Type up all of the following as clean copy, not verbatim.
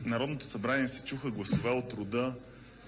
Народното събрание се чуха гласове от рода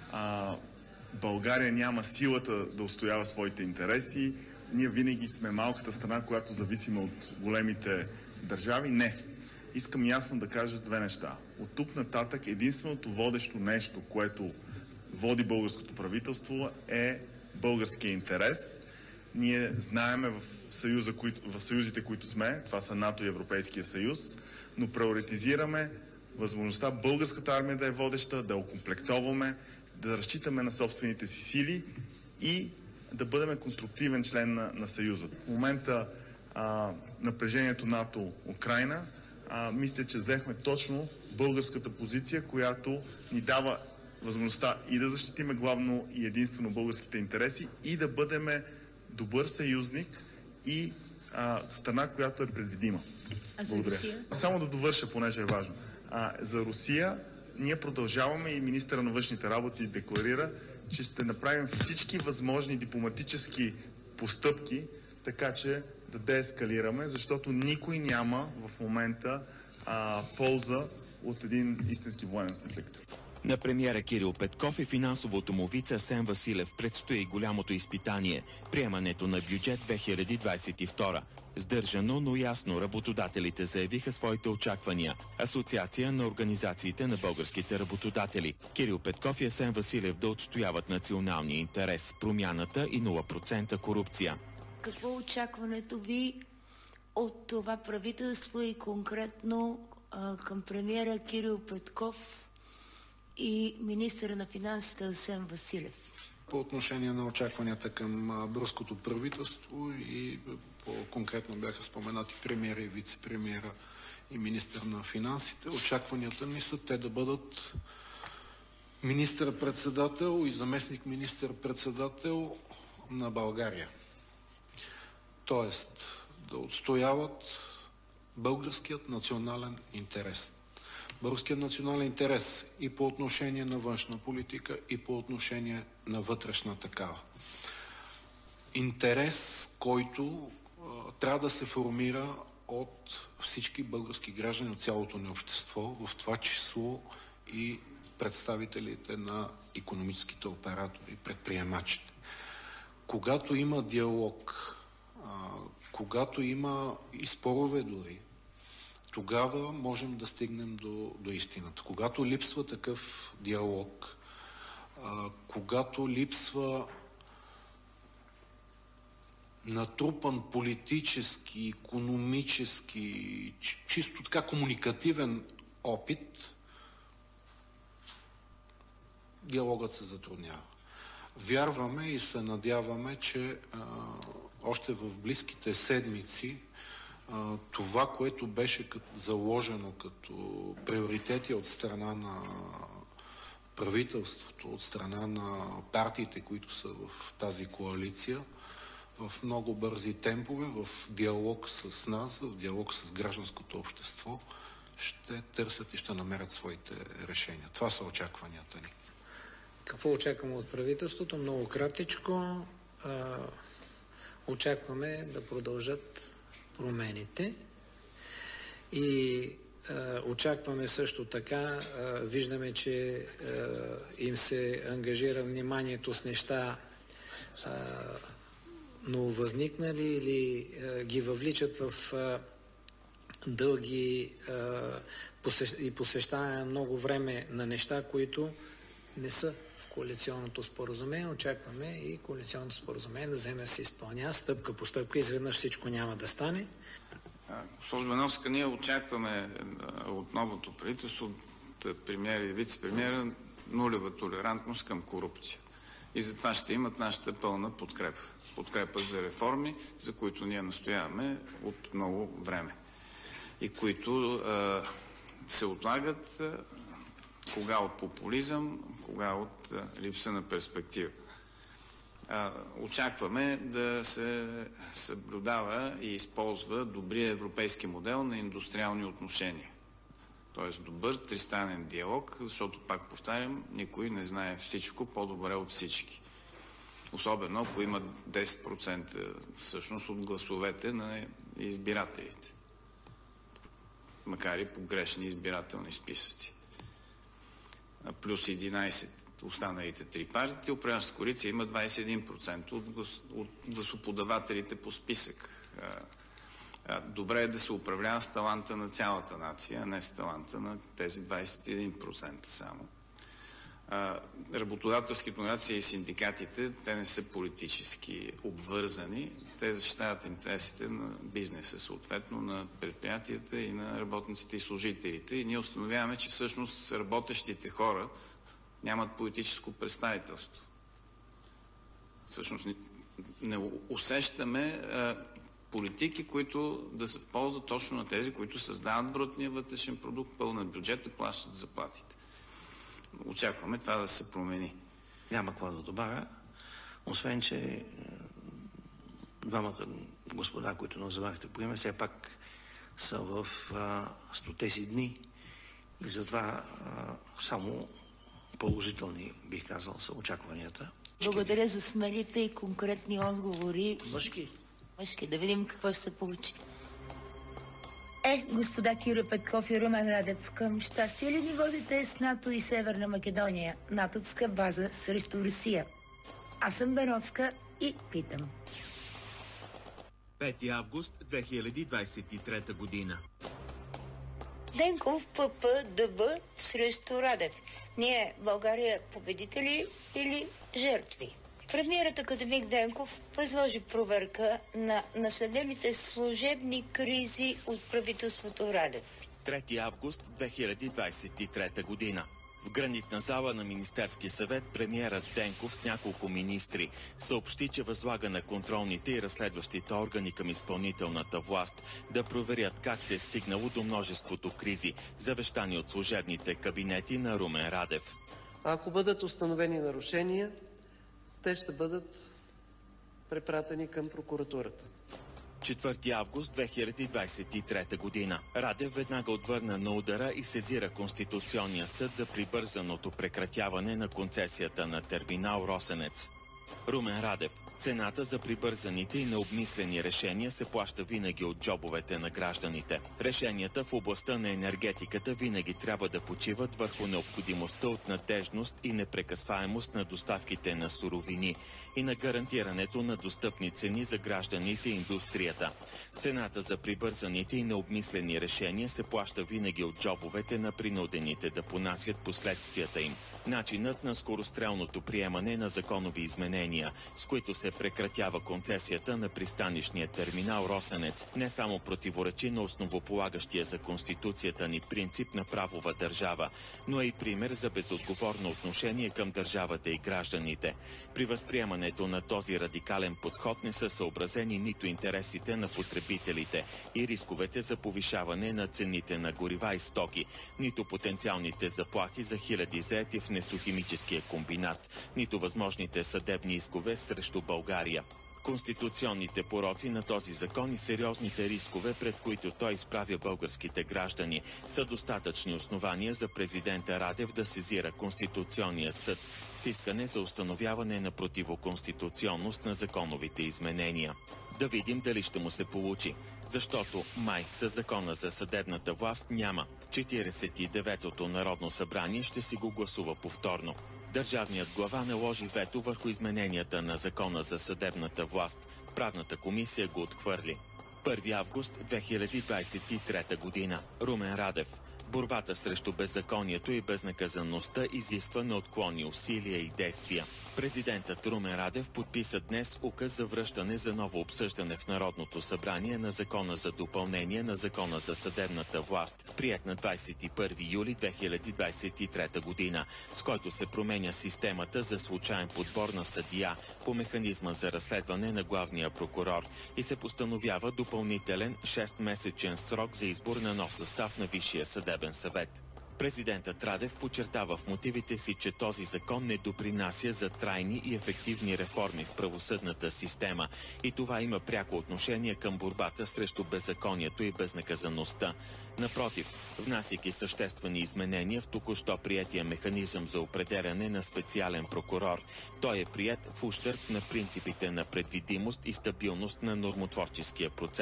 България няма силата да устоява своите интереси, ние винаги сме малката страна, която зависима от големите държави. Не. Искам ясно да кажа две неща. От тук нататък единственото водещо нещо, което води българското правителство, е българския интерес. Ние знаеме в съюзите, които сме, това са НАТО и Европейския съюз, но приоритизираме възможността българската армия да е водеща, да окомплектоваме, да разчитаме на собствените си сили и да бъдем конструктивен член на Съюза. В момента напрежението НАТО-Украйна, мисля, че взехме точно българската позиция, която ни дава възможността и да защитиме главно и единствено българските интереси и да бъдем добър съюзник и страна, която е предвидима. А за Русия? Само да довърша, понеже е важно. За Русия ние продължаваме и министъра на външните работи декларира, че ще направим всички възможни дипломатически постъпки, така че да деескалираме, защото никой няма в момента полза от един истински военен конфликт. На премиера Кирил Петков и финансовото му вице Асен Василев предстои голямото изпитание – приемането на бюджет 2022. Сдържано, но ясно работодателите заявиха своите очаквания. Асоциация на организациите на българските работодатели. Кирил Петков и Асен Василев да отстояват националния интерес, промяната и 0% корупция. Какво е очакването ви от това правителство и конкретно към премиера Кирил Петков и министъра на финансите Асен Василев? По отношение на очакванията към българското правителство и по-конкретно бяха споменати премиера и вице-премиера и министър на финансите, очакванията ми са те да бъдат министър-председател и заместник министър-председател на България. Тоест да отстояват българският национален интерес. Българският национален интерес и по отношение на външна политика, и по отношение на вътрешна такава. Интерес, който трябва да се формира от всички български граждани, от цялото ни общество, в това число и представителите на икономическите оператори, предприемачите. Когато има диалог, когато има и спорове дори, тогава можем да стигнем до истината. Когато липсва такъв диалог, когато липсва натрупан политически, икономически, чисто така комуникативен опит, диалогът се затруднява. Вярваме и се надяваме, че още в близките седмици това, което беше заложено като приоритети от страна на правителството, от страна на партиите, които са в тази коалиция, в много бързи темпове, в диалог с нас, в диалог с гражданското общество, ще търсят и ще намерят своите решения. Това са очакванията ни. Какво очакваме от правителството? Много кратичко. Очакваме да продължат промените и очакваме също така, виждаме, че им се ангажира вниманието с неща нововъзникнали или ги въвличат в дълги и посвещаване много време на неща, които не са в коалиционното споразумение. Очакваме и коалиционното споразумение да вземе да се изпълнява стъпка по стъпка. Изведнъж всичко няма да стане. Госпожо Бановска, ние очакваме от новото правителство, от премиера и вице-премиера, нулева толерантност към корупция. И затова ще имат нашата пълна подкрепа. Подкрепа за реформи, за които ние настояваме от много време. И които се отлагат кога от популизъм, кога от липса на перспектива. Очакваме да се съблюдава и използва добрия европейски модел на индустриални отношения. Тоест добър тристранен диалог, защото, пак повтарям, никой не знае всичко по-добре от всички. Особено ако има 10% всъщност от гласовете на избирателите. Макар и по грешни избирателни списъци. плюс 11 останалите три партии, управляващата коалиция има 21% от гласоподавателите по списък. Добре е да се управлява с таланта на цялата нация, а не с таланта на тези 21% само. Работодателските организации и синдикатите, те не са политически обвързани, те защитават интересите на бизнеса, съответно на предприятията и на работниците и служителите. И ние установяваме, че всъщност работещите хора нямат политическо представителство. Всъщност не усещаме политики, които да са в полза точно на тези, които създават брутния вътрешен продукт, пълнат бюджета, плащат заплатите. Очакваме това да се промени. Няма какво да добавя, освен че двамата господа, които назовахте по име, все пак са в 100 си дни и затова само положителни, бих казал, са очакванията. Благодаря за смелите и конкретни отговори. Мъжки. Да видим какво ще се получи. Господа Кирил Петков и Румен Радев, към щастие ли ни водите с НАТО и Северна Македония, натовска база срещу Русия? Аз съм Беновска и питам. 5 август 2023 година. Денков, ПП, ДБ срещу Радев. Ние, България, победители или жертви? Премиерът академик Денков възложи проверка на наследените служебни кризи от правителството Радев. 3 август 2023 година. В гранитна зала на Министерския съвет премиерът Денков с няколко министри съобщи, че възлага на контролните и разследващите органи към изпълнителната власт да проверят как се е стигнало до множеството кризи, завещани от служебните кабинети на Румен Радев. Ако бъдат установени нарушения, те ще бъдат препратени към прокуратурата. 4 август 2023 година. Радев веднага отвърна на удара и сезира Конституционния съд за прибързаното прекратяване на концесията на терминал Росенец. Румен Радев. Цената за прибързаните и необмислени решения се плаща винаги от джобовете на гражданите. Решенията в областта на енергетиката винаги трябва да почиват върху необходимостта от надежност и непрекъсваемост на доставките на суровини и на гарантирането на достъпни цени за гражданите и индустрията. Цената за прибързаните и необмислени решения се плаща винаги от джобовете на принудените да понасят последствията им. Начинът на скорострелното приемане на законови изменения, с които се прекратява концесията на пристанищния терминал Росенец, не само противоречи на основополагащия за Конституцията ни принцип на правова държава, но е и пример за безотговорно отношение към държавата и гражданите. При възприемането на този радикален подход не са съобразени нито интересите на потребителите и рисковете за повишаване на цените на горива и стоки, нито потенциалните заплахи за хиляди заети в нефтохимическия комбинат, нито възможните съдебни искове срещу България. Конституционните пороци на този закон и сериозните рискове, пред които той изправя българските граждани, са достатъчни основания за президента Радев да сезира Конституционния съд с искане за установяване на противоконституционност на законовите изменения. Да видим дали ще му се получи, защото май със закона за съдебната власт няма. 49-то Народно събрание ще си го гласува повторно. Държавният глава наложи вето върху измененията на закона за съдебната власт. Правната комисия го отхвърли. 1 август 2023 година. Румен Радев. Борбата срещу беззаконието и безнаказаността изисква неотклонни усилия и действия. Президентът Румен Радев подписа днес указ за връщане за ново обсъждане в Народното събрание на закона за допълнение на закона за съдебната власт, приет на 21 юли 2023 година, с който се променя системата за случаен подбор на съдия по механизма за разследване на главния прокурор и се постановява допълнителен 6-месечен срок за избор на нов състав на Висшия съдебен съвет. Президентът Радев подчертава в мотивите си, че този закон не допринася за трайни и ефективни реформи в правосъдната система и това има пряко отношение към борбата срещу беззаконието и безнаказаността. Напротив, внасяйки съществени изменения в току-що приетия механизъм за определяне на специален прокурор, той е приет в ущърб на принципите на предвидимост и стабилност на нормотворческия процес.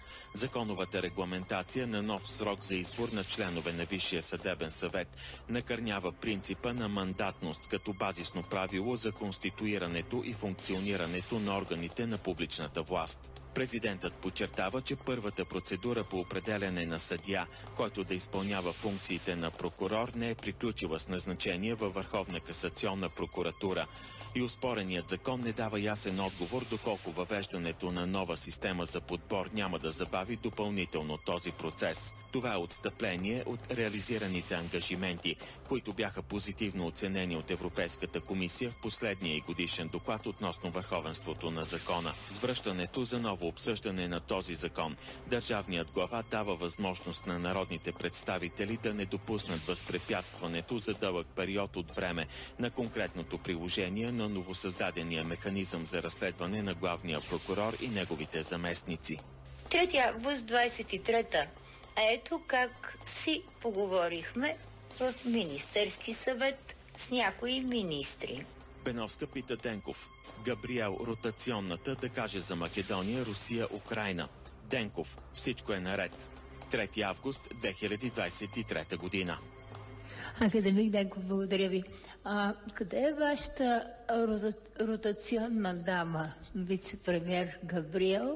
Законовата регламентация на нов срок за избор на членове на Висшия съдебен съвет накърнява принципа на мандатност като базисно правило за конституирането и функционирането на органите на публичната власт. Президентът подчертава, че първата процедура по определяне на съдия, който да изпълнява функциите на прокурор, не е приключила с назначение във Върховна касационна прокуратура и оспореният закон не дава ясен отговор доколко въвеждането на нова система за подбор няма да забави допълнително този процес. Това е отстъпление от реализираните ангажименти, които бяха позитивно оценени от Европейската комисия в последния и годишен доклад относно върховенството на закона. С връщането за ново обсъждане на този закон, държавният глава дава възможност на народните представители да не допуснат възпрепятстването за дълъг период от време на конкретното приложение на новосъздадения механизъм за разследване на главния прокурор и неговите заместници. 3 август 23-та. Ето как си поговорихме в Министерски съвет с някои министри. Беновска пита Денков. Габриел ротационната да каже за Македония, Русия, Украйна. Денков. Всичко е наред. 3 август 2023 година. Академик Денков, благодаря ви. Къде е вашата ротационна дама, вице-премьер Габриел?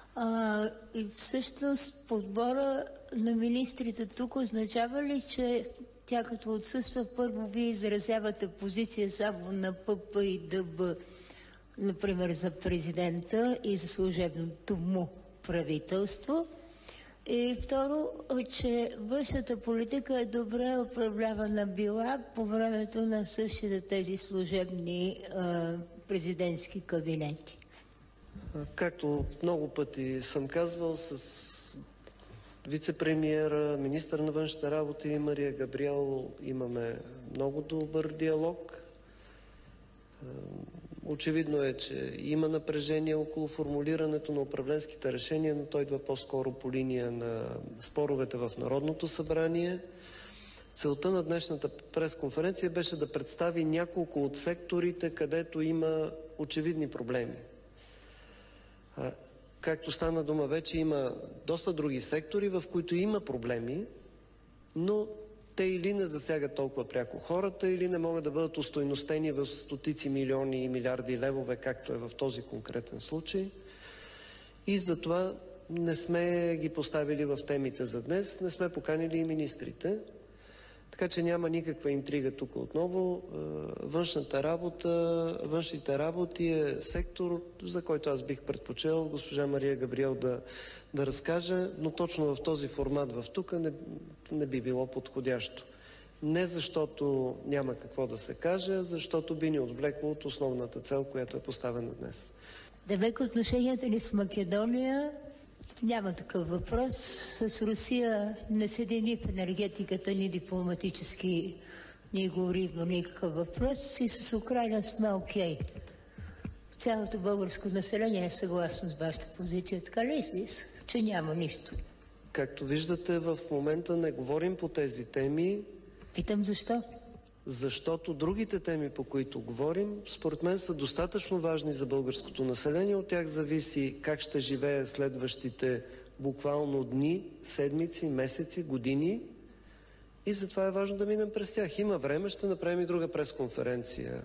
И всъщност подбора на министрите тук означава ли, че тя като отсъства, първо вие изразявате позиция само на ПП и ДБ, например за президента и за служебното му правителство? И второ, че външната политика е добре управлявана била по времето на същите тези служебни президентски кабинети. Както много пъти съм казвал, с вице-премиера, министър на външните работи Мария Габриел имаме много добър диалог. Очевидно е, че има напрежение около формулирането на управленските решения, но той идва по-скоро по линия на споровете в Народното събрание. Целта на днешната пресконференция беше да представи няколко от секторите, където има очевидни проблеми. Както стана дума вече, има доста други сектори, в които има проблеми, но те или не засягат толкова пряко хората, или не могат да бъдат устойностени в стотици милиони и милиарди левове, както е в този конкретен случай. И затова не сме ги поставили в темите за днес, не сме поканили и министрите. Така че няма никаква интрига тук отново. Външните работи е сектор, за който аз бих предпочел госпожа Мария Габриел да разкаже, но точно в този формат в тук не би било подходящо. Не защото няма какво да се каже, а защото би ни отвлекло от основната цел, която е поставена днес. Демек отношенията ни с Македония няма такъв въпрос. С Русия не седи ни в енергетиката, ни дипломатически, ни горивно, никакъв въпрос. И с Украйна сме окей. Цялото българско население е съгласно с вашата позиция. Така ли си? Че няма нищо. Както виждате, в момента не говорим по тези теми. Питам защо? Защото другите теми, по които говорим, според мен са достатъчно важни за българското население. От тях зависи как ще живее следващите буквално дни, седмици, месеци, години. И затова е важно да минем през тях. Има време, ще направим и друга пресконференция.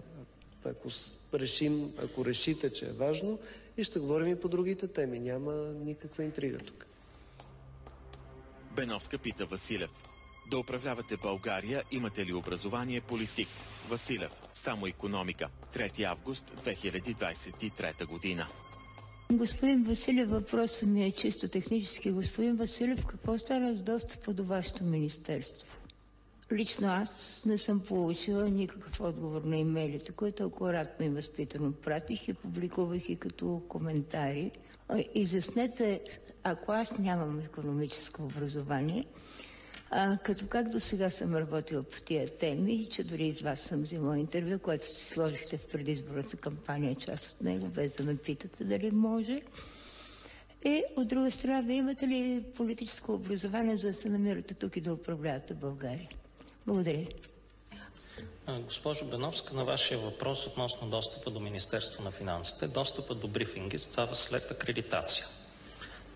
Ако решите, че е важно, и ще говорим и по другите теми. Няма никаква интрига тук. Беновска пита Василев. Да управлявате България, имате ли образование политик? Василев, само икономика. 3 август 2023 година. Господин Василев, въпросът ми е чисто технически. Господин Василев, какво стана с достъпа до вашето министерство? Лично аз не съм получила никакъв отговор на имейлите, които акуратно и възпитано пратих и публикувах и като коментари. Изяснете, ако аз нямам икономическо образование, като как до сега съм работила по тия теми, че дори из вас съм взимала интервю, което си сложихте в предизборната кампания, част от него, без да ме питате дали може. И от друга страна, вие имате ли политическо образование, за да се намирате тук и да управлявате България? Благодаря. Госпожо Беновска, на вашия въпрос относно достъпа до Министерство на финансите, достъпа до брифинги става след акредитация.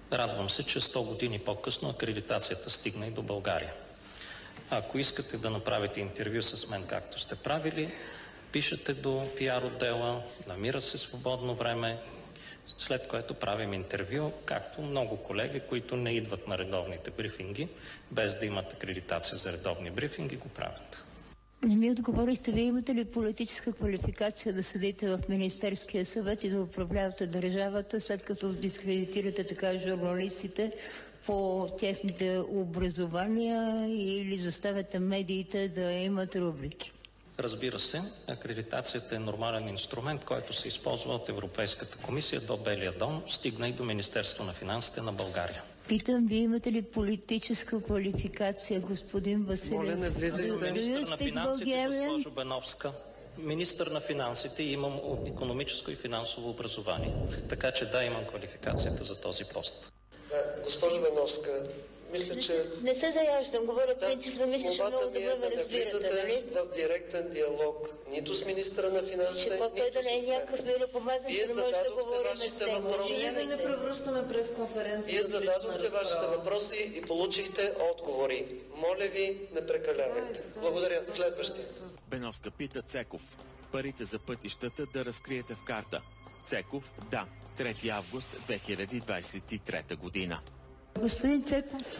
Радвам се, че 100 години по-късно акредитацията стигна и до България. Ако искате да направите интервю с мен, както сте правили, пишете до пиар отдела, намира се свободно време, след което правим интервю, както много колеги, които не идват на редовните брифинги, без да имат акредитация за редовни брифинги, го правят. Не ми отговорихте, вие имате ли политическа квалификация да седите в Министерския съвет и да управлявате държавата, след като дискредитирате така журналистите по техните образования или заставяте медиите да имат рубрики? Разбира се, акредитацията е нормален инструмент, който се използва от Европейската комисия до Белия дом, стигна и до Министерство на финансите на България. Питам, вие имате ли политическа квалификация, господин Василев? Моля, не влизайте. Министър на финансите, госпожо Беновска. Министър на финансите и имам икономическо и финансово образование. Така че да, имам квалификацията за този пост. Госпожо Беновска, мисля, че... Не се заяждам, говоря принципно, мисля, че много добре ме разбирате, нали? В директен диалог, нито с министъра на финансите, нито той да не е някакъв миропомазан, че не може да говорим с него. Ние да не превръщаме пресконференция. Вие зададохте вашите въпроси и получихте отговори. Моля ви, не прекалявайте. Благодаря. Следващия. Беновска пита Цеков. Парите за пътищата да разкриете в карта. Цеков, да. 3 август 2023 година. Господин Цеков,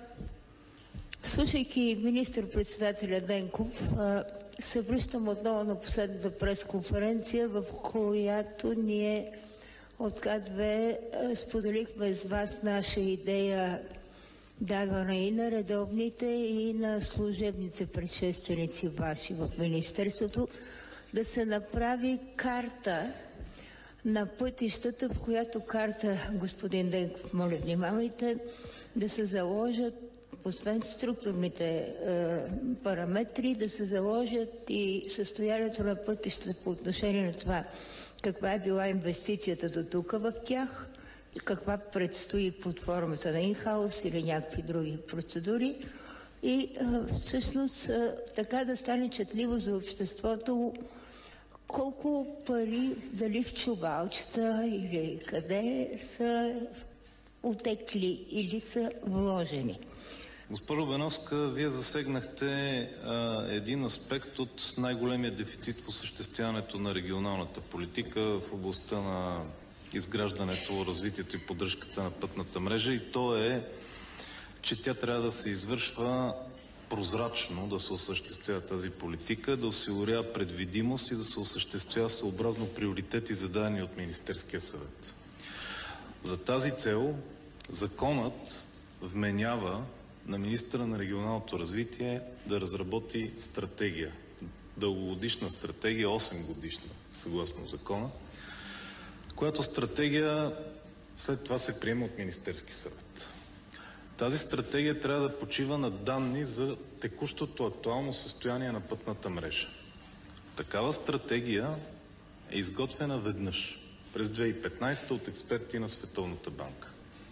слушайки министър-председателя Денков, се връщам отново на последната пресконференция, в която ние от К2 споделихме с вас наша идея, давана и на редовните, и на служебните предшественици ваши в Министерството, да се направи карта на пътищата, в която карта, господин Денков, моля внимавайте, да се заложат, освен структурните параметри, да се заложат и състоянието на пътищата по отношение на това каква е била инвестицията до тук в тях, каква предстои под формата на инхаус или някакви други процедури и всъщност така да стане четливо за обществото колко пари, дали в чувалчета или къде са отекли или са вложени. Госпожо Беновска, вие засегнахте един аспект от най-големия дефицит в осъществяването на регионалната политика в областта на изграждането, развитието и поддръжката на пътната мрежа, и то е, че тя трябва да се извършва прозрачно, да се осъществява тази политика, да осигурява предвидимост и да се осъществява съобразно приоритети, зададени от Министерския съвет. За тази цел законът вменява на министъра на регионалното развитие да разработи стратегия, дългогодишна стратегия, 8 годишна, съгласно закона, която стратегия след това се приема от Министерски съвет. Тази стратегия трябва да почива на данни за текущото актуално състояние на пътната мрежа. Такава стратегия е изготвена веднъж през 2015 от експерти на Световната банка.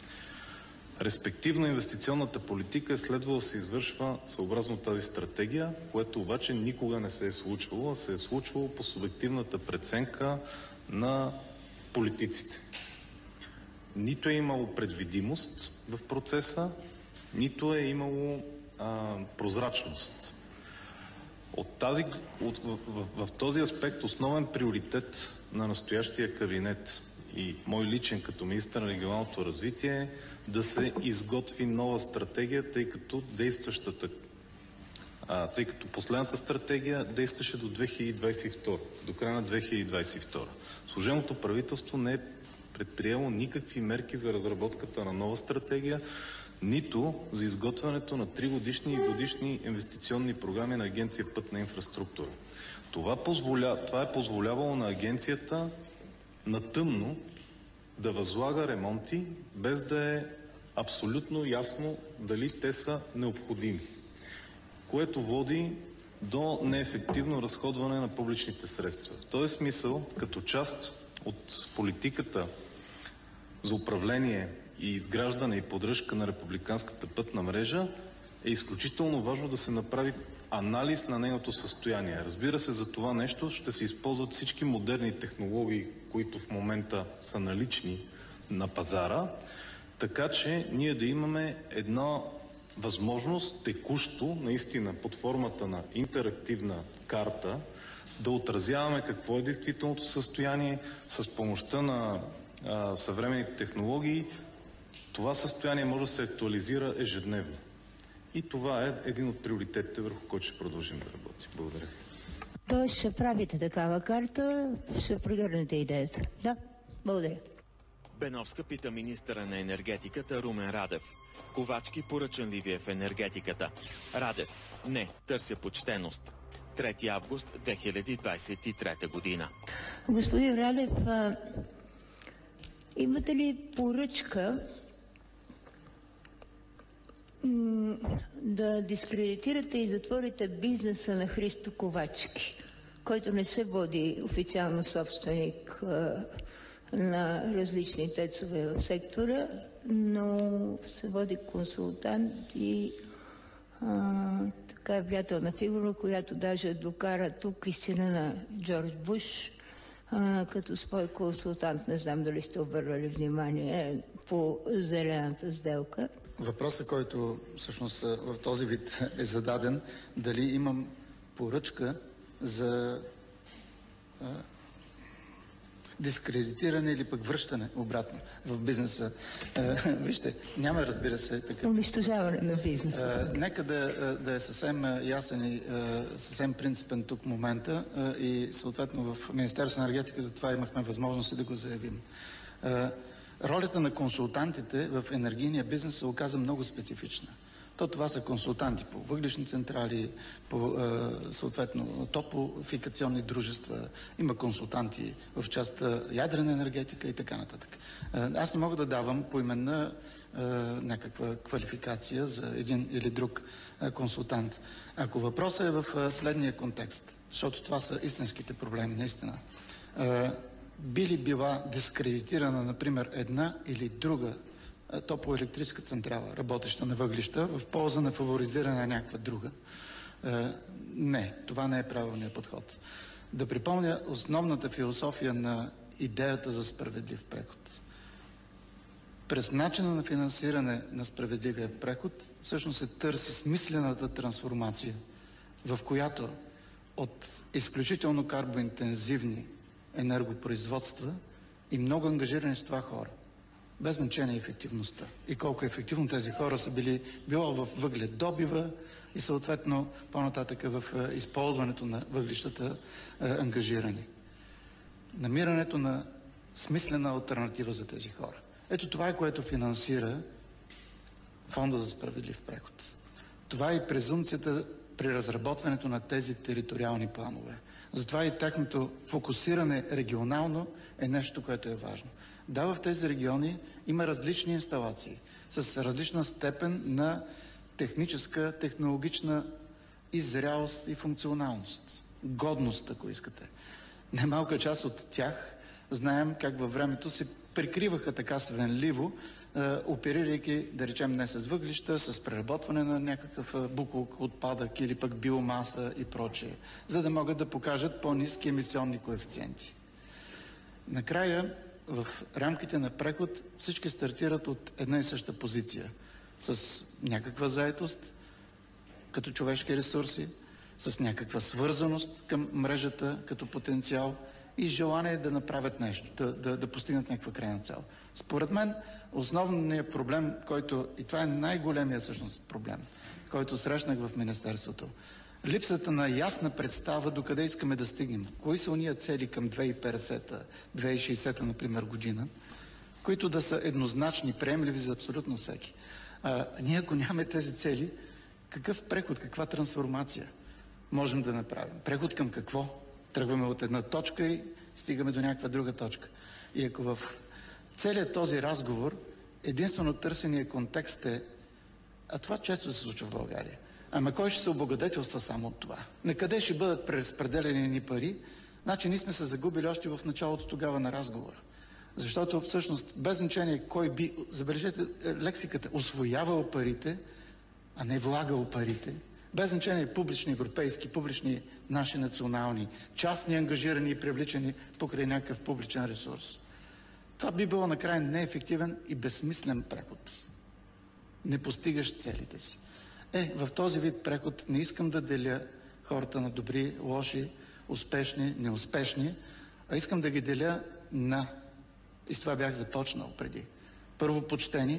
Респективно инвестиционната политика е следвало да се извършва съобразно тази стратегия, което обаче никога не се е случвало, а се е случвало по субективната преценка на политиците. Нито е имало предвидимост в процеса, нито е имало прозрачност. В този аспект основен приоритет на настоящия кабинет и мой личен като министър на регионалното развитие е да се изготви нова стратегия, тъй като последната стратегия действаше до 2022, до края на 2022. Служебното правителство не е предприело никакви мерки за разработката на нова стратегия, нито за изготвянето на 3-годишни и годишни инвестиционни програми на Агенция Пътна инфраструктура. Това е позволявало на агенцията на тъмно да възлага ремонти, без да е абсолютно ясно дали те са необходими, което води до неефективно разходване на публичните средства. В този смисъл, като част от политиката за управление и изграждане и поддръжка на републиканската пътна мрежа, е изключително важно да се направи анализ на нейното състояние. Разбира се, за това нещо ще се използват всички модерни технологии, които в момента са налични на пазара, така че ние да имаме една възможност текущо, наистина под формата на интерактивна карта, да отразяваме какво е действителното състояние с помощта на съвременните технологии. Това състояние може да се актуализира ежедневно. И това е един от приоритетите, върху който ще продължим да работим. Благодаря. Тоест ще правите такава карта, ще прегърнете идеята. Да, благодаря. Беновска пита министъра на енергетиката Румен Радев. Ковачки поръчан ли ви е в енергетиката? Радев: не, търся почтеност. 3 август 2023 година. Господин Радев, имате ли поръчка да дискредитирате и затворите бизнеса на Христо Ковачки, който не се води официално собственик на различни тецове в сектора, но се води консултант и така е влиятелна фигура, която даже докара тук истина на Джордж Буш като свой консултант. Не знам дали сте обърнали внимание по зелената сделка. Въпросът, който всъщност в този вид е зададен, дали имам поръчка за дискредитиране или пък връщане обратно в бизнеса. Вижте, няма, разбира се, такъв... Унищожаване на бизнеса. Нека да е съвсем ясен и съвсем принципен тук момента и съответно в Министерството на енергетиката това имахме възможност да го заявим. Ролята на консултантите в енергийния бизнес се оказа много специфична. Това са консултанти по въглищни централи, по съответно топлофикационни дружества, има консултанти в частта ядрена енергетика и така нататък. Аз не мога да давам поименна някаква квалификация за един или друг консултант. Ако въпросът е в следния контекст, защото това са истинските проблеми, наистина, би ли била дискредитирана, например, една или друга топлоелектрическа централа, работеща на въглища, в полза на фаворизиране на някаква друга? Не, това не е правилният подход. Да припомня основната философия на идеята за справедлив преход. През начина на финансиране на справедливия преход всъщност се търси смислената трансформация, в която от изключително карбоинтензивни енергопроизводства и много ангажирани с това хора, без значение ефективността и колко ефективно тези хора са било в въгледобива и съответно по-нататък в използването на въглищата ангажирани. Намирането на смислена алтернатива за тези хора. Ето това е, което финансира Фонда за справедлив преход. Това е и презумпцията при разработването на тези териториални планове. Затова и тяхното фокусиране регионално е нещо, което е важно. Да, в тези региони има различни инсталации с различна степен на техническа, технологична иззрялост и функционалност. Годност, ако искате. Немалка част от тях знаем как във времето се прикриваха така свенливо, оперирайки, да речем, не с въглища, с преработване на някакъв буклук, отпадък или пък биомаса и прочее, за да могат да покажат по-ниски емисионни коефициенти. Накрая, в рамките на преход всички стартират от една и съща позиция. С някаква заетост, като човешки ресурси, с някаква свързаност към мрежата като потенциал и желание да направят нещо, да постигнат някаква крайна цел. Според мен, основният проблем, който, и това е най-големия всъщност проблем, който срещнах в Министерството, липсата на ясна представа до къде искаме да стигнем. Кои са уния цели към 2050-та, 2060-та, например, година, които да са еднозначни, приемливи за абсолютно всеки. Ние, ако нямаме тези цели, какъв преход, каква трансформация можем да направим? Преход към какво? Тръгваме от една точка и стигаме до някаква друга точка. И ако в целият този разговор единствено търсения контекст е, а това често се случва в България, ама кой ще се облагодетелства само от това? Накъде ще бъдат преразпределени ни пари? Значи ние сме се загубили още в началото тогава на разговора. Защото всъщност без значение кой би, забележете лексиката, усвоявал парите, а не влагал парите, без значение публични европейски, публични наши национални, частни ангажирани и привличани покрай някакъв публичен ресурс. Това би било накрая неефективен и безсмислен преход. Не постигаш целите си. В този вид преход не искам да деля хората на добри, лоши, успешни, неуспешни, а искам да ги деля на, и с това бях започнал преди, първо почтени,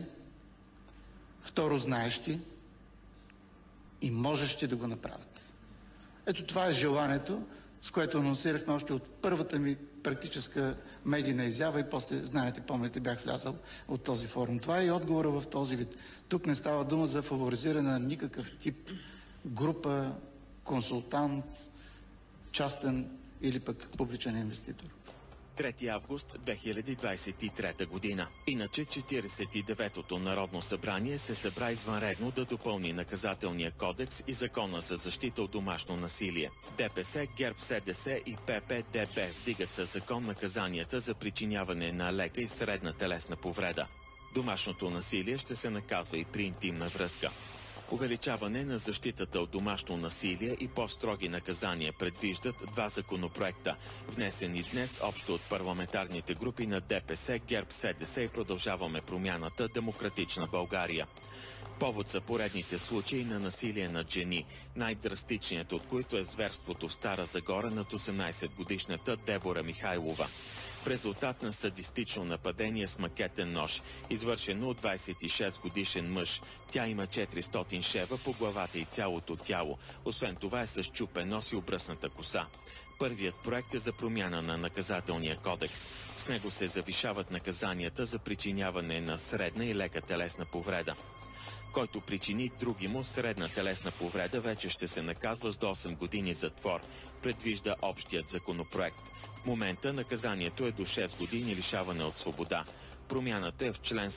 второ знаещи и можещи да го направят. Ето това е желанието, с което анонсирахме още от първата ми практическа медийна изява и после, знаете, помните, бях слязал от този форум. Това е и отговора в този вид. Тук не става дума за фаворизиране на никакъв тип група, консултант, частен или пък публичен инвеститор. 3 август 2023 година. Иначе 49-то Народно събрание се събра извънредно да допълни наказателния кодекс и закона за защита от домашно насилие. ДПС, ГЕРБ, СДС и ППДБ вдигат със закон наказанията за причиняване на лека и средна телесна повреда. Домашното насилие ще се наказва и при интимна връзка. Увеличаване на защитата от домашно насилие и по-строги наказания предвиждат два законопроекта, внесени днес общо от парламентарните групи на ДПС, ГЕРБ, СДС и Продължаваме промяната, Демократична България. Повод са поредните случаи на насилие над жени, най-драстичният от които е зверството в Стара Загора над 18-годишната Дебора Михайлова. В резултат на садистично нападение с макетен нож, извършено от 26-годишен мъж, тя има 400 шева по главата и цялото тяло. Освен това е с счупен нос и обръсната коса. Първият проект е за промяна на наказателния кодекс. С него се завишават наказанията за причиняване на средна и лека телесна повреда. Който причини другиму средна телесна повреда, вече ще се наказва с до 8 години затвор, предвижда общият законопроект. В момента наказанието е до 6 години лишаване от свобода. Промяната е в член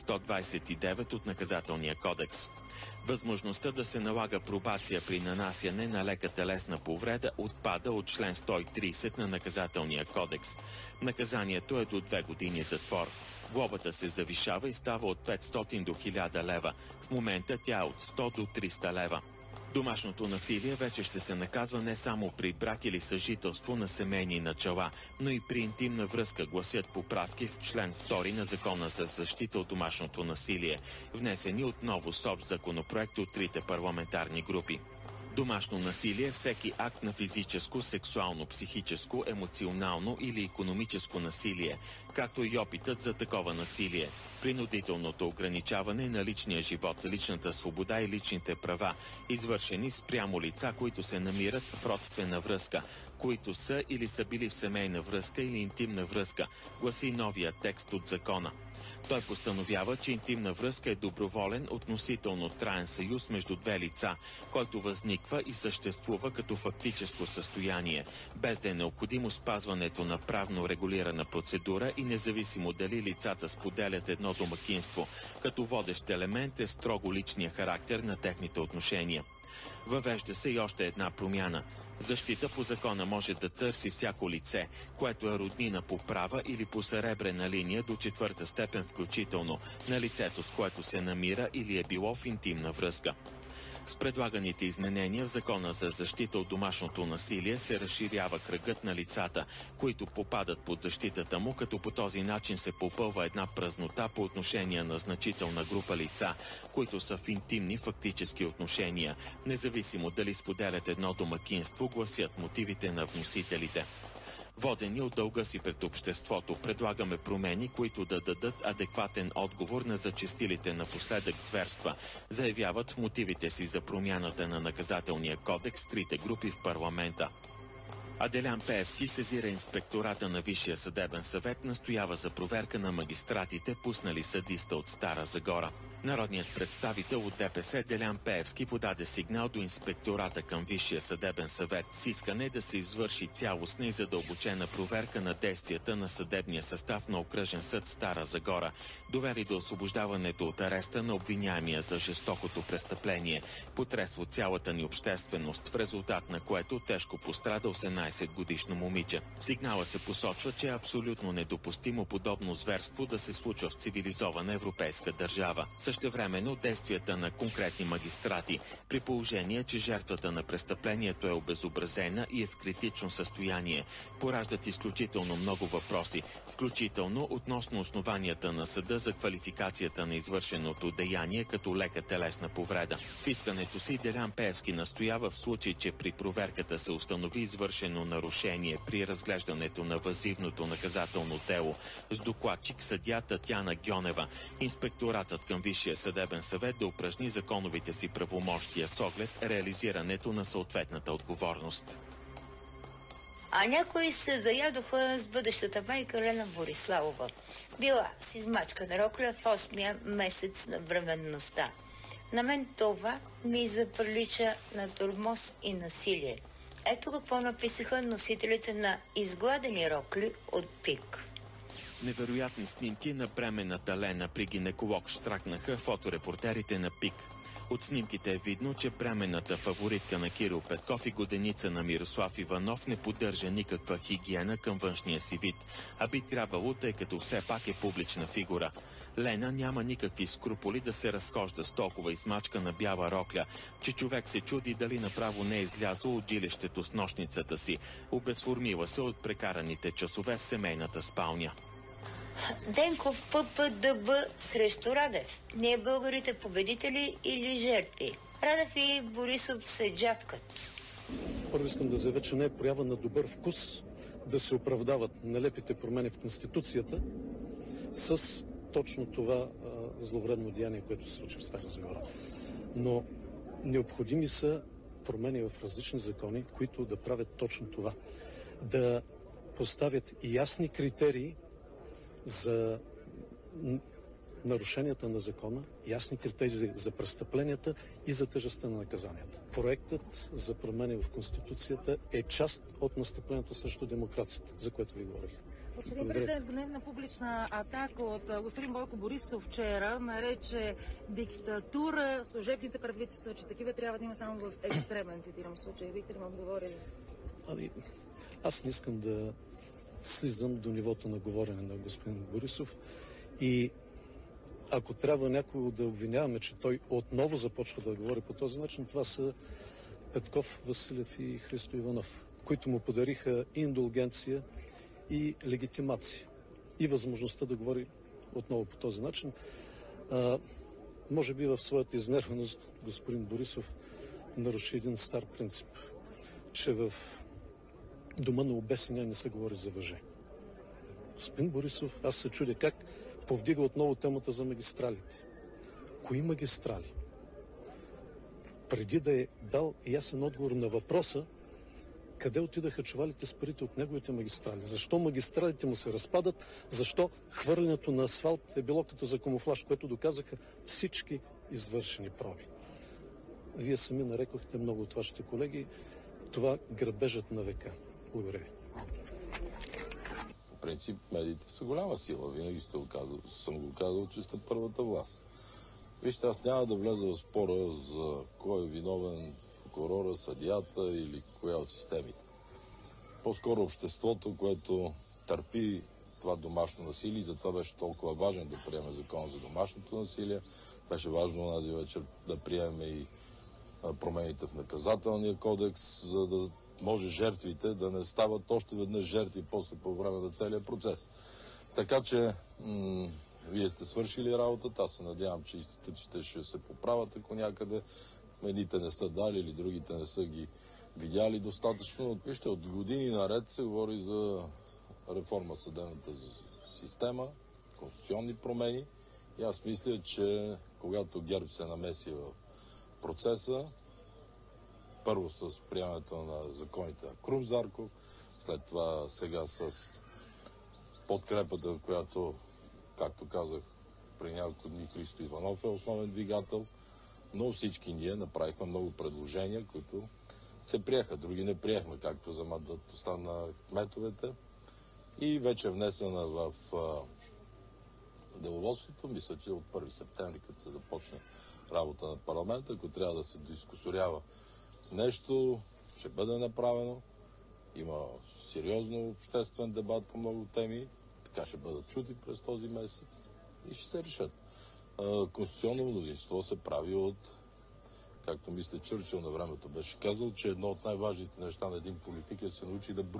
129 от наказателния кодекс. Възможността да се налага пробация при нанасяне на лека телесна повреда отпада от член 130 на наказателния кодекс. Наказанието е до 2 години затвор. Глобата се завишава и става от 500 до 1000 лева. В момента тя е от 100 до 300 лева. Домашното насилие вече ще се наказва не само при брак или съжителство на семейни начала, но и при интимна връзка, гласят поправки в член 2 на Закона за защита от домашното насилие, внесени отново с общ законопроект от трите парламентарни групи. Домашно насилие е всеки акт на физическо, сексуално, психическо, емоционално или икономическо насилие, както и опитът за такова насилие, принудителното ограничаване на личния живот, личната свобода и личните права, извършени спрямо лица, които се намират в родствена връзка, които са или са били в семейна връзка или интимна връзка, гласи новия текст от закона. Той постановява, че интимна връзка е доброволен, относително траен съюз между две лица, който възниква и съществува като фактическо състояние, без да е необходимо спазването на правно регулирана процедура и независимо дали лицата споделят едно домакинство, като водещ елемент е строго личния характер на техните отношения. Въвежда се и още една промяна. Защита по закона може да търси всяко лице, което е роднина по права или по съребрена линия до 4-та степен включително, на лицето, с което се намира или е било в интимна връзка. С предлаганите изменения в Закона за защита от домашното насилие се разширява кръгът на лицата, които попадат под защитата му, като по този начин се попълва една празнота по отношение на значителна група лица, които са в интимни фактически отношения, независимо дали споделят едно домакинство, гласят мотивите на вносителите. Водени от дълга си пред обществото, предлагаме промени, които да дадат адекватен отговор на зачестилите напоследък зверства, заявяват в мотивите си за промяната на наказателния кодекс трите групи в парламента. А Делян Пеевски сезира инспектората на Висшия съдебен съвет, настоява за проверка на магистратите, пуснали съдиста от Стара Загора. Народният представител от ДПС Делян Пеевски подаде сигнал до инспектората към Висшия съдебен съвет с искане да се извърши цялостна и задълбочена проверка на действията на съдебния състав на Окръжен съд Стара Загора, довели до освобождаването от ареста на обвиняемия за жестокото престъпление, потресło цялата ни общественост, в резултат на което тежко пострада 18-годишно момиче. В сигнала се посочва, че е абсолютно недопустимо подобно зверство да се случва в цивилизована европейска държава. Същевременно действията на конкретни магистрати, при положение, че жертвата на престъплението е обезобразена и е в критично състояние, пораждат изключително много въпроси, включително относно основанията на съда за квалификацията на извършеното деяние като лека телесна повреда. В искането си Делян Пеевски настоява в случай, че при проверката се установи извършено нарушение при разглеждането на въззивното наказателно дело с докладчик съдия Татяна Гьонева, инспекторатът към Висшия съдебен съвет да упражни законовите си правомощия с оглед реализирането на съответната отговорност. А някои се заядоха с бъдещата майка Лена Бориславова. Била с измачкана рокля в 8-я месец на бременността. На мен това ми заприлича на тормоз и насилие. Ето какво написаха носителите на изгладени рокли от ПИК. Невероятни снимки на бременната Лена при гинеколог щракнаха фоторепортерите на ПИК. От снимките е видно, че бременната фаворитка на Кирил Петков и годеница на Мирослав Иванов не поддържа никаква хигиена към външния си вид, а би трябвало, тъй като все пак е публична фигура. Лена няма никакви скруполи да се разхожда с толкова измачкана бяла рокля, че човек се чуди дали направо не е излязла от жилището с нощницата си, обезформила се от прекараните часове в семейната спалня. Денков ППДБ срещу Радев. Ние българите победители или жертви? Радев и Борисов се джавкат. Първо искам да заявя, че не е проява на добър вкус да се оправдават нелепите промени в Конституцията с точно това зловредно деяние, което се случи в Стара Загора. Но необходими са промени в различни закони, които да правят точно това. Да поставят ясни критерии за нарушенията на закона, ясни критерии за престъпленията и за тежестта на наказанията. Проектът за промени в Конституцията е част от настъплението срещу демокрацията, за което ви говорих. Господин президент, гневна публична атака от господин Бойко Борисов вчера нарече диктатура служебните правителства, че такива трябва да има само в екстремен, цитирам случай. Бихте ли му отговорили? Аз не искам да слизам до нивото на говорене на господин Борисов и ако трябва някого да обвиняваме, че той отново започва да говори по този начин, това са Петков, Василев и Христо Иванов, които му подариха и индулгенция, и легитимация, и възможността да говори отново по този начин. Може би в своята изнервеност господин Борисов наруши един стар принцип, че в дома на обесения не се говори за въже. Господин Борисов, аз се чудя как повдига отново темата за магистралите. Кои магистрали? Преди да е дал ясен отговор на въпроса, къде отидаха чувалите с парите от неговите магистрали? Защо магистралите му се разпадат? Защо хвърлянето на асфалт е било като за камуфлаж, което доказаха всички извършени проби? Вие сами нарекохте много от вашите колеги това грабежът на века. Благодаря ви. По принцип, медиите са голяма сила. Винаги съм го казал, че сте първата власт. Вижте, аз няма да влеза в спора за кой е виновен, прокурора, съдията или коя от системите. По-скоро обществото, което търпи това домашно насилие, затова беше толкова важен да приеме закон за домашното насилие. Беше важно тази вечер да приеме и промените в наказателния кодекс, за да може жертвите да не стават още веднъж жертви после по време на целия процес. Така че вие сте свършили работата. Аз се надявам, че институциите ще се поправят, ако някъде едните не са дали или другите не са ги видяли достатъчно. Вижте, от години наред се говори за реформа в съдебната система, конституционни промени. И аз мисля, че когато ГЕРБ се намеси в процеса, първо с приемането на законите на Крум Зарков, след това сега с подкрепата, която, както казах, при няколко дни Христо Иванов е основен двигател, но всички ние направихме много предложения, които се приеха. Други не приехме, както за мандатността на кметовете. И вече внесена в деловодството, мисля, че от 1 септември, като се започне работа на парламента, ако трябва да се дискусорява нещо, ще бъде направено. Има сериозно обществен дебат по много теми. Така ще бъдат чути през този месец и ще се решат. конституционно мнозинство се прави от, както мисля, Чърчил на времето беше казал, че едно от най-важните неща на един политик е да се научи да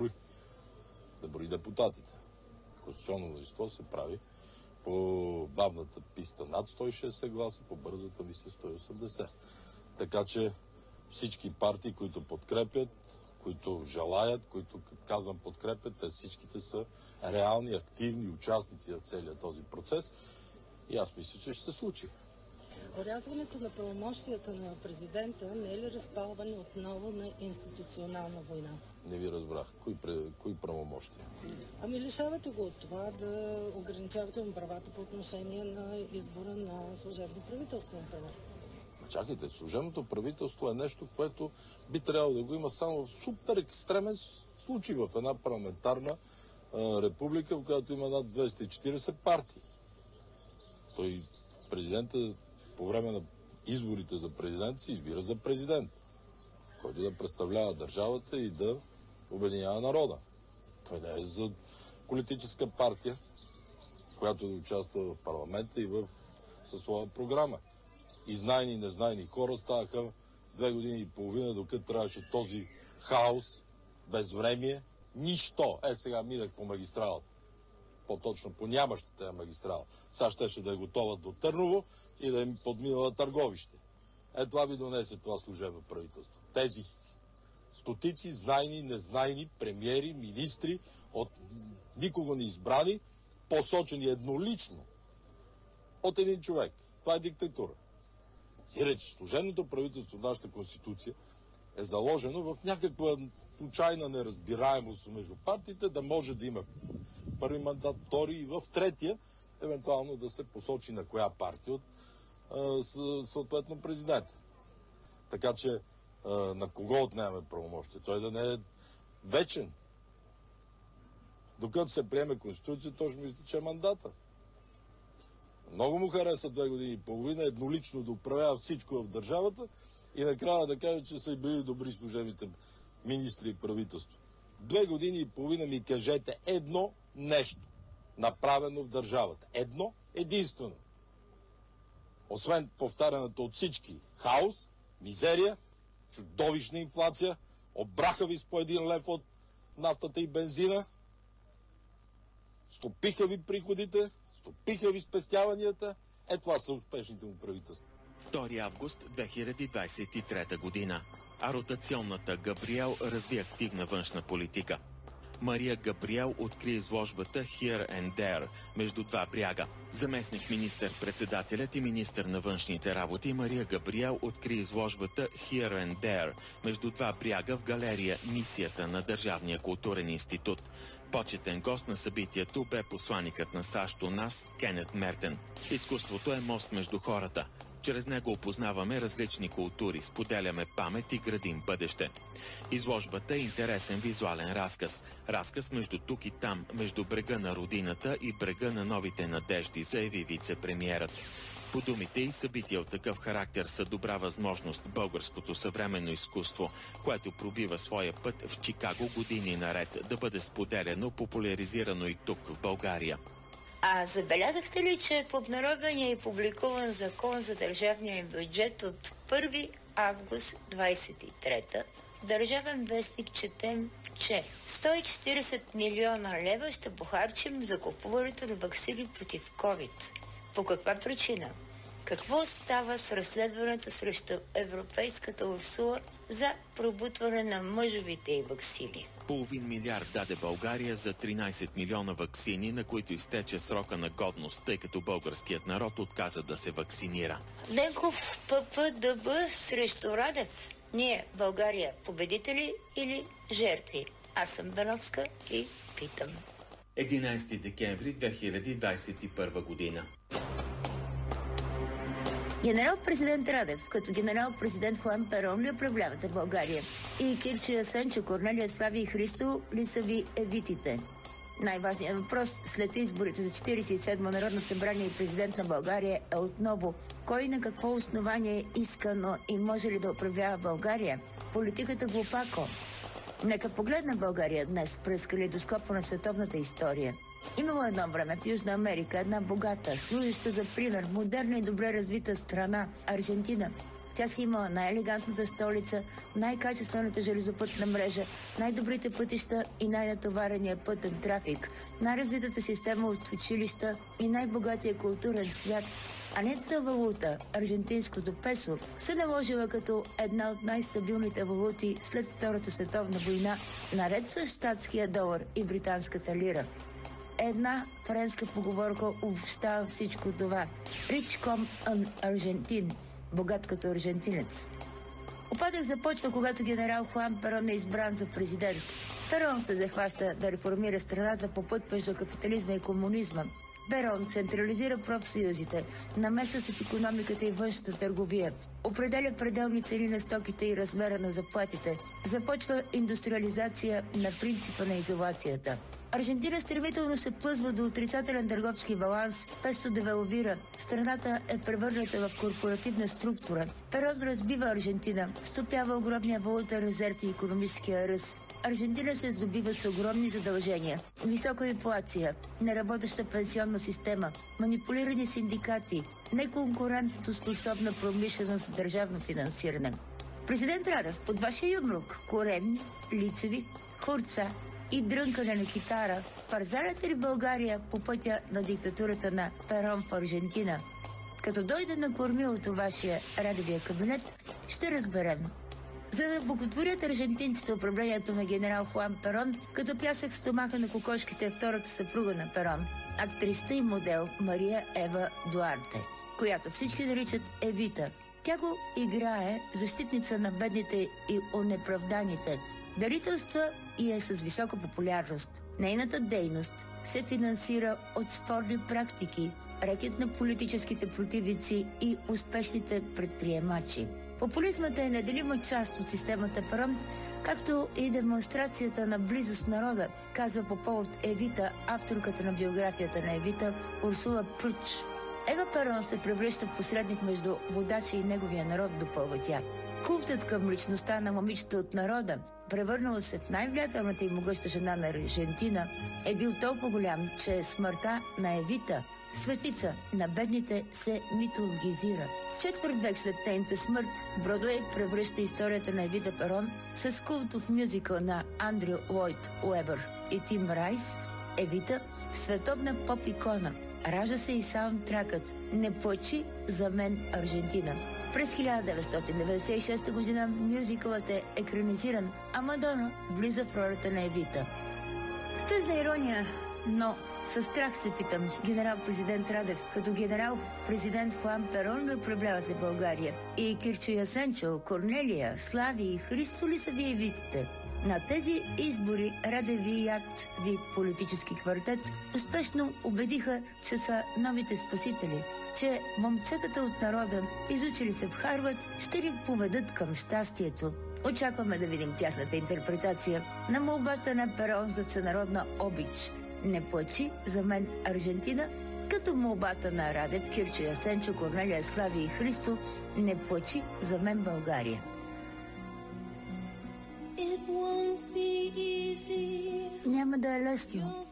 брои депутатите. Конституционно мнозинство се прави по бавната писта над 160 гласа, по бързата мисля 180. Така че всички партии, които подкрепят, които желаят, които, казвам, подкрепят, те всичките са реални, активни участници в целия този процес. И аз мисля, че ще се случи. Орязването на правомощията на президента не е ли разпалване отново на институционална война? Не ви разбрах. Кои правомощия? Ами лишавате го от това да ограничавате му правата по отношение на избора на служебно правителство, например. Чакайте, служебното правителство е нещо, което би трябвало да го има само в супер екстремен случай в една парламентарна република, в която има над 240 партии. Той, президента, по време на изборите за президент се избира за президент, който да представлява държавата и да обединява народа. Той не е за политическа партия, която да участва в парламента и със своя програма. И знайни и незнайни хора ставаха 2 години и половина, докато трябваше този хаос, безвремие, нищо. Сега минах по магистралата. По-точно по нямащата магистрала. Сега щеше да е готова до Търново и да им подминала Търговище. Това ви донесе това служебно правителство. Тези стотици знайни, незнайни премиери, министри, от никого не избрани, посочени еднолично от един човек. Това е диктатура. Сиреч, служебното правителство в нашата конституция е заложено в някаква случайна неразбираемост между партиите, да може да има първи мандат, втори и в третия, евентуално да се посочи на коя партия от съответно президента. Така че на кого отнемаме правомощие? Той да не е вечен. Докато се приеме конституция, той ще мисли, че е мандата. Много му хареса 2 години и половина еднолично да управлява всичко в държавата и накрая да каже, че са били добри служебните министри и правителство. 2 години и половина ми кажете едно нещо, направено в държавата. Едно единствено. Освен повтаряната от всички хаос, мизерия, чудовищна инфлация, обраха ви с по 1 лев от нафтата и бензина, стопиха ви приходите, стопиха ви спестяванията. Това са успешните му правителства. 2 август 2023 година. А ротационната Габриел разви активна външна политика. Мария Габриел откри изложбата Here and There между два бряга. Заместник министър-председателят и министър на външните работи Мария Габриел откри изложбата Here and There между два бряга в галерия Мисията на Държавния културен институт. Почетен гост на събитието бе посланикът на САЩ у нас Кенет Мертен. Изкуството е мост между хората. Чрез него опознаваме различни култури, споделяме памет и градим бъдеще. Изложбата е интересен визуален разказ. Разказ между тук и там, между брега на родината и брега на новите надежди, заяви вице-премиерът. По думите и събития от такъв характер са добра възможност българското съвременно изкуство, което пробива своя път в Чикаго години наред, да бъде споделяно, популяризирано и тук в България. А забелязахте ли, че в обнародвания и публикуван закон за държавния бюджет от 1 август 23 Държавен вестник четем, че 140 милиона лева ще похарчим за купуването на ваксини против COVID. По каква причина? Какво става с разследването срещу Европейската Урсула за пробутване на мъжовите и ваксини? Половин милиард даде България за 13 милиона ваксини, на които изтече срока на годност, тъй като българският народ отказа да се вакцинира. Денков ППДБ срещу Радев. Ние, България, победители или жертви? Аз съм Беновска и питам. 11 декември 2021 година. Генерал-президент Радев, като генерал-президент Хуан Перон ли управлявате България? И Кирчо Ясенчо, Корнелия Слави и Христо ли са ви евитите? Най-важният въпрос след изборите за 47-мо Народно събрание и президент на България е отново: кой на какво основание искано и може ли да управлява България? Политиката глупако. Нека погледна България днес през калейдоскопа на световната история. Имало едно време в Южна Америка една богата, служеща за пример, модерна и добре развита страна – Аржентина. Тя си имала най-елегантната столица, най-качествената железопътна мрежа, най-добрите пътища и най-натоварения пътен трафик, най-развитата система от училища и най-богатия културен свят. А нетната валута, аржентинското песо, се наложила като една от най-стабилните валути след Втората световна война, наред с щатския долар и британската лира. Една френска поговорка обобщава всичко това. Rich comme un Argentin, богат като аржентинец. Упадък започва, когато генерал Хуан Перон е избран за президент. Перон се захваща да реформира страната по път между капитализма и комунизма. Перон централизира профсъюзите, намесва се в икономиката и външната търговия, определя пределни цени на стоките и размера на заплатите, започва индустриализация на принципа на изолацията. Аржентина стремително се плъзва до отрицателен търговски баланс, песото девалвира, страната е превърната в корпоративна структура. Перон разбива Аржентина, стопява огромния валутен резерв и икономическия ръст. Аржентина се здобива с огромни задължения, висока инфлация, неработеща пенсионна система, манипулирани синдикати, неконкурентно способна промишленост с държавно финансиране. Президент Радев, под вашия юмрук, коремни, лицеви, хурца и дрънкане на китара, парзаляте ли България по пътя на диктатурата на Перон в Аржентина? Като дойде на кормилото вашия Радевия кабинет, ще разберем. За да боготворят аржентинците управлението на генерал Хуан Перон, като пясък в стомаха на кокошките е втората съпруга на Перон, актрисата и модел Мария Ева Дуарте, която всички наричат Евита. Тя го играе защитница на бедните и онеправданите, дарителства и е с висока популярност. Нейната дейност се финансира от спорни практики, рекет на политическите противници и успешните предприемачи. Популизмът е неделима част от системата Перон, както и демонстрацията на близост народа, казва по повод Евита, авторката на биографията на Евита, Урсула Пруч. Ева Перон се превръща в посредник между водача и неговия народ, допълва тя. Култът към личността на момичето от народа, превърнала се в най-влиятелната и могъща жена на Аржентина, е бил толкова голям, че смъртта на Евита, светица на бедните, се митологизира. Четвърт век след нейната смърт, Бродуей превръща историята на Евита Перон с култов мюзикъл на Андрю Лойд Уебър и Тим Райс, Евита, в световна поп-икона. Ражда се и саундтракът "Не плачи за мен, Аржентина". През 1996 година мюзикълът е екранизиран, а Мадона влиза в ролята на Евита. С тъжна ирония, но със страх се питам, генерал-президент Радев, като генерал-президент Хуан Перон ли управлявате България? И Кирчо Ясенчо, Корнелия, Слави и Христо ли са вие Евитите? На тези избори Радевият ви политически квартет успешно убедиха, че са новите спасители, че момчетата от народа, изучили се в Харвард, ще ни поведат към щастието. Очакваме да видим тяхната интерпретация на молбата на Перон за всенародна обич. Не плачи за мен, Аржентина, като молбата на Радев, Кирчо Ясенчо, Корнелия, Слави и Христо, не плачи за мен, България. Няма да е лесно.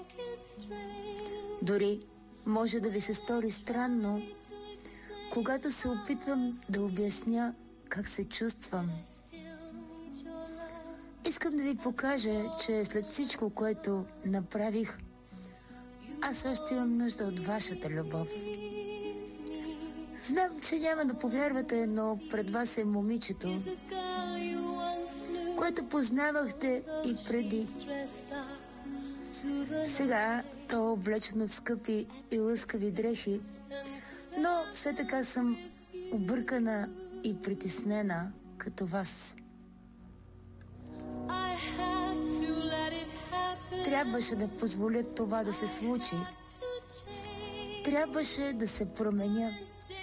Дори може да ви се стори странно, когато се опитвам да обясня как се чувствам. Искам да ви покажа, че след всичко, което направих, аз още имам нужда от вашата любов. Знам, че няма да повярвате, но пред вас е момичето, което познавахте и преди. Сега то е облечено в скъпи и лъскави дрехи, но все така съм объркана и притеснена като вас. Трябваше да позволя това да се случи. Трябваше да се променя.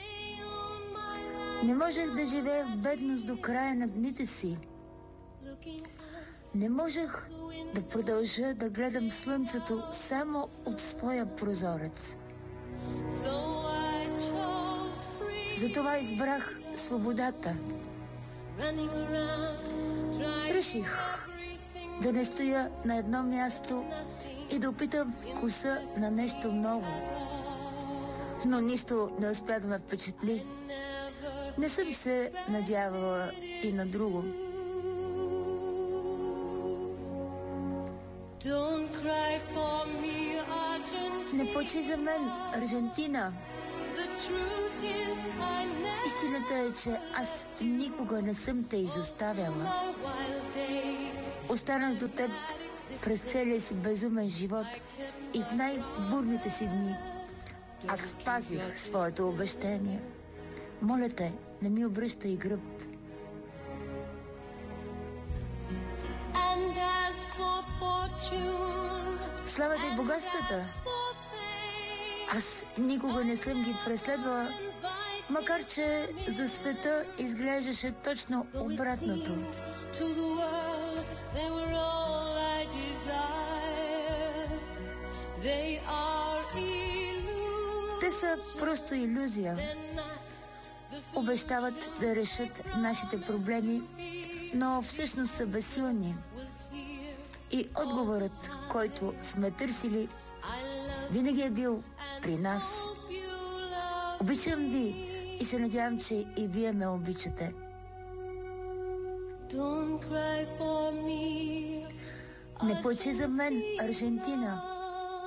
Не можех да живея в бедност до края на дните си. Не можех да продължа да гледам слънцето само от своя прозорец. Затова избрах свободата. Реших да не стоя на едно място и да опитам вкуса на нещо ново. Но нищо не успя да ме впечатли. Не съм се надявала и на друго. Не плачи за мен, Аржентина. Истината е, че аз никога не съм те изоставяла. Останах до теб през целия си безумен живот и в най-бурните си дни. Аз спазих своето обещание. Моля те, не ми обръщай гръб. Славата и богатствата. Аз никога не съм ги преследвала, макар че за света изглеждаше точно обратното. Те са просто илюзия. Обещават да решат нашите проблеми, но всъщност са безсилни. И отговорът, който сме търсили, винаги е бил при нас. Обичам ви и се надявам, че и вие ме обичате. Не плачи за мен, Аржентина.